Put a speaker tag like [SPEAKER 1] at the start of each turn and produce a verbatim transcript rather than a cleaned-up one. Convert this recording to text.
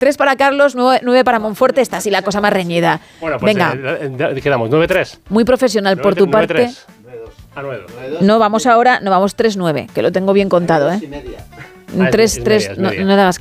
[SPEAKER 1] tres para Carlos, nueve para Monforte. Está así la cosa más reñida.
[SPEAKER 2] Bueno, pues
[SPEAKER 1] venga.
[SPEAKER 2] Eh, eh, quedamos nueve tres.
[SPEAKER 1] Muy profesional por tu
[SPEAKER 2] nueve,
[SPEAKER 1] parte.
[SPEAKER 2] tres. Ah, nueve dos.
[SPEAKER 1] No, vamos ahora, no vamos tres nueve, que lo tengo bien contado, ¿eh?
[SPEAKER 3] Y media.
[SPEAKER 2] Ah, es-
[SPEAKER 1] tres
[SPEAKER 2] es
[SPEAKER 1] tres,
[SPEAKER 2] media, es
[SPEAKER 1] no,
[SPEAKER 2] media.
[SPEAKER 1] no le hagas